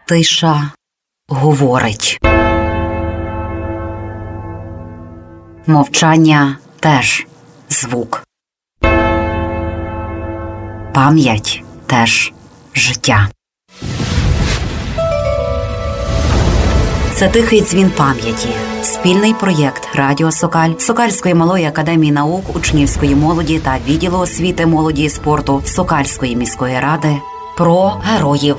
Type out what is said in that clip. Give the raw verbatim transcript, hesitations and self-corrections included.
Тиша говорить. Мовчання теж звук. Пам'ять теж життя. Це тихий дзвін пам'яті. Спільний проєкт Радіо Сокаль, Сокальської малої академії наук, учнівської молоді та відділу освіти, молоді і спорту Сокальської міської ради про героїв